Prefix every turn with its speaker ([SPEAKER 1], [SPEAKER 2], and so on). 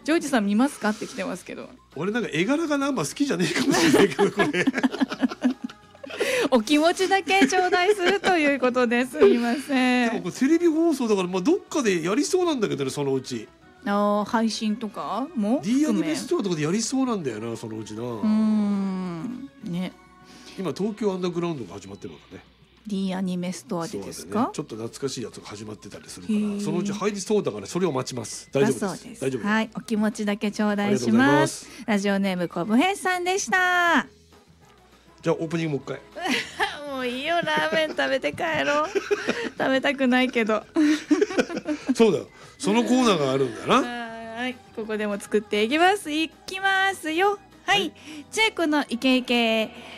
[SPEAKER 1] ジョージさん見ますかって来てますけど。
[SPEAKER 2] 俺なんか絵柄があんま好きじゃねえかもしれないけどこれ
[SPEAKER 1] お気持ちだけ頂戴するということですみません。
[SPEAKER 2] でもこれテレビ放送だから、どっかでやりそうなんだけどね、そのうち
[SPEAKER 1] 配信とかも
[SPEAKER 2] D ア
[SPEAKER 1] 含め
[SPEAKER 2] ニメストアとかでやりそうなんだよな、そのうちな。
[SPEAKER 1] ね、
[SPEAKER 2] 今東京アンダーグラウンドが始まってるのかね。
[SPEAKER 1] D アニメストアでですか。
[SPEAKER 2] そうだね、ちょっと懐かしいやつが始まってたりするから、そのうち入りそうだからそれを待ちます。大丈夫です。
[SPEAKER 1] そうです。
[SPEAKER 2] 大丈夫です。
[SPEAKER 1] はい、お気持ちだけ頂戴し
[SPEAKER 2] ありがとうござい
[SPEAKER 1] ま。
[SPEAKER 2] ます
[SPEAKER 1] ラジオネームコブヘイさんでした。
[SPEAKER 2] じゃあオープニングもう一回
[SPEAKER 1] もういいよ、ラーメン食べて帰ろう。食べたくないけど。
[SPEAKER 2] そうだよ、そのコーナーがあるんだな。
[SPEAKER 1] はい、ここでも作っていきます。いきますよ。はい、チェコのイケイケ